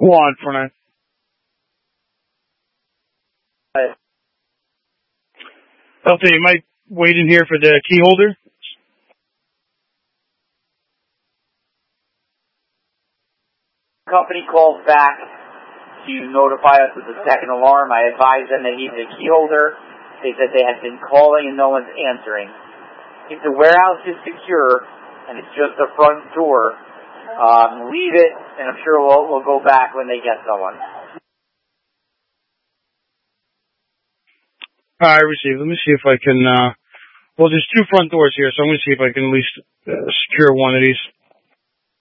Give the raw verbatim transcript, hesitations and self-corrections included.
One for nine. Right. Delta, you might wait in here for the key holder. Company calls back to notify us of the second alarm. I advised them they needed a key holder. They said they had been calling and no one's answering. If the warehouse is secure and it's just the front door, um, leave it, and I'm sure we'll, we'll go back when they get someone. I received. Let me see if I can, uh, well, there's two front doors here, so I'm going to see if I can at least uh, secure one of these.